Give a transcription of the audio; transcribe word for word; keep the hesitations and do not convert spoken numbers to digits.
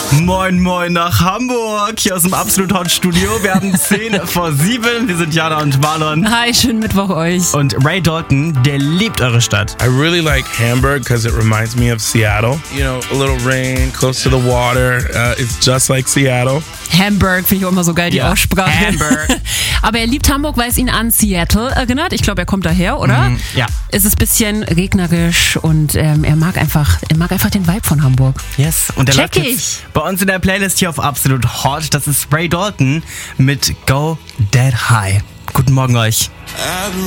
Moin, moin nach Hamburg, hier aus dem Absolut Hot Studio. Wir haben zehn vor sieben. Wir sind Jana und Marlon. Hi, schönen Mittwoch euch. Und Ray Dalton, der liebt eure Stadt. I really like Hamburg because it reminds me of Seattle. You know, a little rain, close to the water. Uh, it's just like Seattle. Hamburg finde ich auch immer so geil, die Ja, Aussprache. Hamburg. Aber er liebt Hamburg, weil es ihn an Seattle erinnert. Ich glaube, er kommt daher, oder? Mhm, ja. Es ist ein bisschen regnerisch und ähm, er mag einfach, er mag einfach den Vibe von Hamburg. Yes, und der Check läuft jetzt bei uns in der Playlist hier auf Absolut Hot. Das ist Ray Dalton mit Go Dead High. Guten Morgen euch.